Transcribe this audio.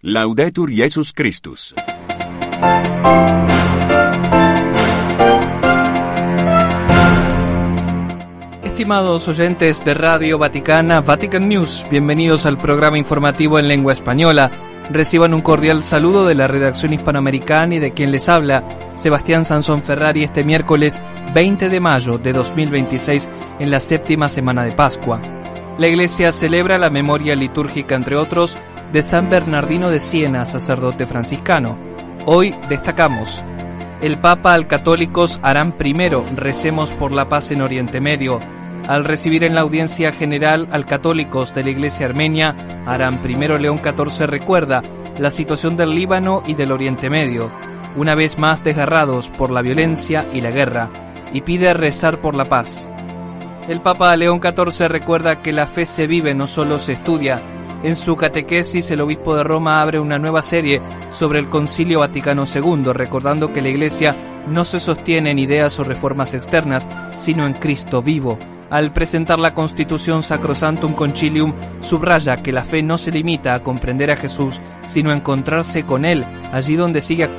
Laudetur Jesus Christus. Estimados oyentes de Radio Vaticana, Vatican News, bienvenidos al programa informativo en lengua española. Reciban un cordial saludo de la redacción hispanoamericana y de quien les habla, Sebastián Sansón Ferrari, este miércoles 20 de mayo de 2026, en la séptima semana de Pascua. La Iglesia celebra la memoria litúrgica, entre otros, de San Bernardino de Siena, sacerdote franciscano. Hoy destacamos: el Papa al católicos harán primero, recemos por la paz en Oriente Medio. Al recibir en la audiencia general al católicos de la Iglesia armenia, harán primero León XIV recuerda la situación del Líbano y del Oriente Medio, una vez más desgarrados por la violencia y la guerra, y pide rezar por la paz. El Papa León XIV recuerda que la fe se vive, no solo se estudia. En su catequesis, el obispo de Roma abre una nueva serie sobre el Concilio Vaticano II, recordando que la Iglesia no se sostiene en ideas o reformas externas, sino en Cristo vivo. Al presentar la Constitución Sacrosanctum Concilium, subraya que la fe no se limita a comprender a Jesús, sino a encontrarse con Él, allí donde sigue actuando